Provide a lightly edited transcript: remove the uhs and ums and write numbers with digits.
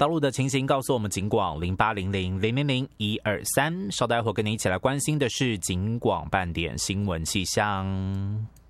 道路的情形告诉我们警广0800000123，稍待会跟你一起来关心的是警广半点新闻气象。